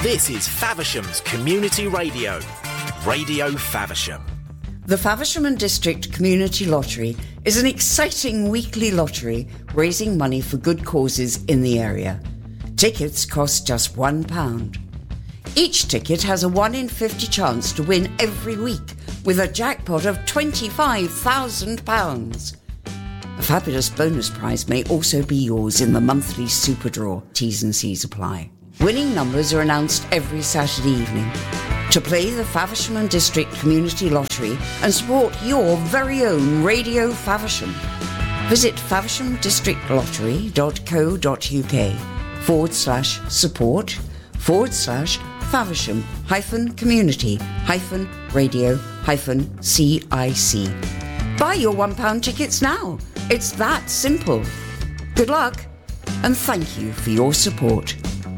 This is Faversham's Community Radio, Radio Faversham. The Faversham and District Community Lottery is an exciting weekly lottery raising money for good causes in the area. Tickets cost just £1. Each ticket has a 1 in 50 chance to win every week, with a jackpot of £25,000. A fabulous bonus prize may also be yours in the monthly super draw. T's and C's apply. Winning numbers are announced every Saturday evening. To play the Faversham and District Community Lottery and support your very own Radio Faversham, visit faversham-lottery.co.uk/support/Faversham-radio-CIC. Buy your £1 tickets now. It's that simple. Good luck and thank you for your support.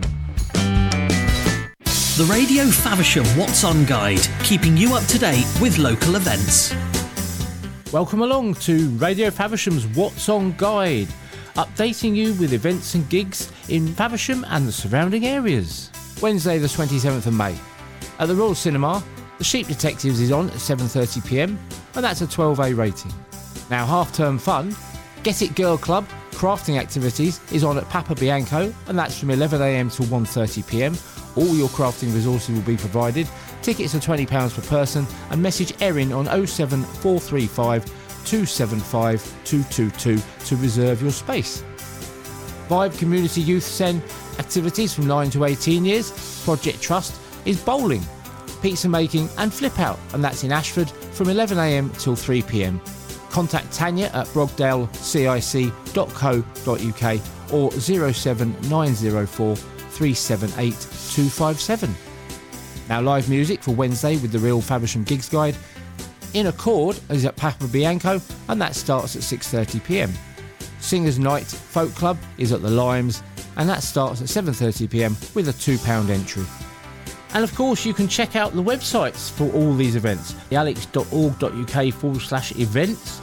The Radio Faversham What's On Guide, keeping you up to date with local events. Welcome along to Radio Faversham's What's On Guide, updating you with events and gigs in Faversham and the surrounding areas. Wednesday the 27th of May. At the Royal Cinema, The Sheep Detectives is on at 7:30pm and that's a 12A rating. Now half-term fun, Get It Girl Club crafting activities is on at Papa Bianco and that's from 11am till 1:30pm. All your crafting resources will be provided. Tickets are £20 per person and message Erin on 07435 275 222 to reserve your space. Vibe Community Youth Sen activities from 9 to 18 years. Project Trust is bowling, pizza making and flip out and that's in Ashford from 11am till 3pm. Contact Tanya at brogdalecic.co.uk or 07904 378 257. Now live music for Wednesday with the Real Faversham Gigs Guide. In Accord is at Papa Bianco and that starts at 6:30pm. Singers Night Folk Club is at the Limes and that starts at 7:30pm with a £2 entry. And of course you can check out the websites for all these events. alex.org.uk/events,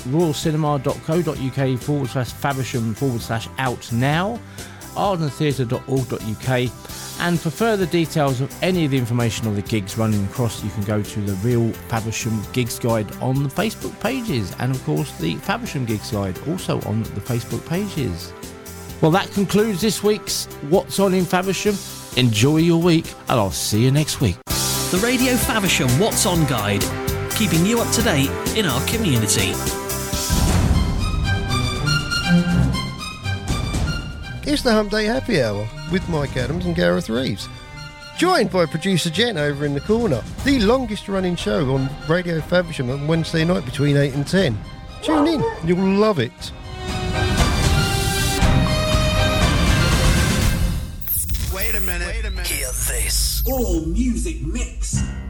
royalcinema.co.uk/Faversham/out ardentheatre.org.uk, and for further details of any of the information on the gigs running across, you can go to the Real Faversham Gigs Guide on the Facebook pages, and of course the Faversham Gigs Guide also on the Facebook pages. Well, that concludes this week's What's On in Faversham. Enjoy your week and I'll see you next week. The Radio Faversham What's On Guide, keeping you up to date in our community. It's the Hump Day Happy Hour with Mike Adams and Gareth Reeves. Joined by producer Jen over in the corner. The longest running show on Radio Faversham on Wednesday night between 8 and 10. Tune in, you'll love it. Wait a minute. Hear this. All music mix.